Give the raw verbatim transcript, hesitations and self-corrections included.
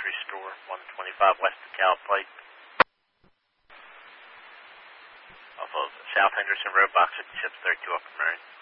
grocery store, one twenty-five West DeKalb Pike. Off of South Henderson Road, Box fifty-six thirty-two, Upper Marion.